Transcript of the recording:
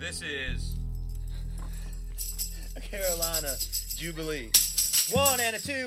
this is a Carolina Jubilee. 1 and a 2